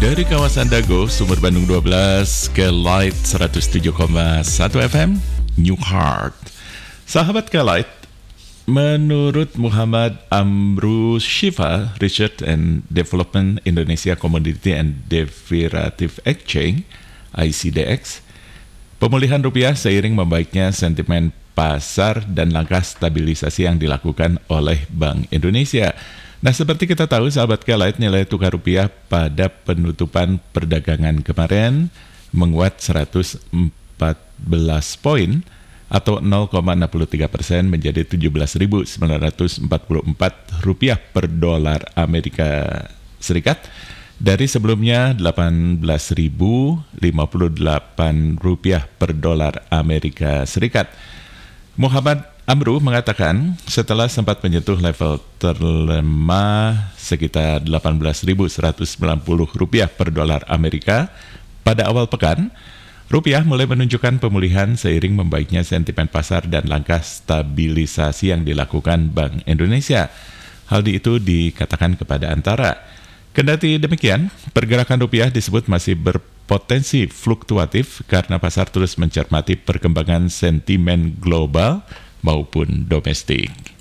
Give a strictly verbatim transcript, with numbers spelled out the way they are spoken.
Dari kawasan Dago, Sumur Bandung dua belas ke Light seratus tujuh koma satu F M, New Heart. Sahabat ke Light, menurut Muhammad Amru Shifa, Research and Development Indonesia Commodity and Derivative Exchange, I C D X, pemulihan rupiah seiring membaiknya sentimen pasar dan langkah stabilisasi yang dilakukan oleh Bank Indonesia. Nah, seperti kita tahu, sahabat Kelight, nilai tukar rupiah pada penutupan perdagangan kemarin menguat seratus empat belas poin atau nol koma enam tiga persen menjadi tujuh belas ribu sembilan ratus empat puluh empat rupiah per dolar Amerika Serikat dari sebelumnya delapan belas ribu lima puluh delapan rupiah per dolar Amerika Serikat. Muhammad Amru mengatakan setelah sempat menyentuh level terlemah sekitar delapan belas ribu seratus sembilan puluh rupiah per dolar Amerika pada awal pekan, rupiah mulai menunjukkan pemulihan seiring membaiknya sentimen pasar dan langkah stabilisasi yang dilakukan Bank Indonesia. Hal itu dikatakan kepada Antara. Kendati demikian, pergerakan rupiah disebut masih berpotensi fluktuatif karena pasar terus mencermati perkembangan sentimen global maupun domestik.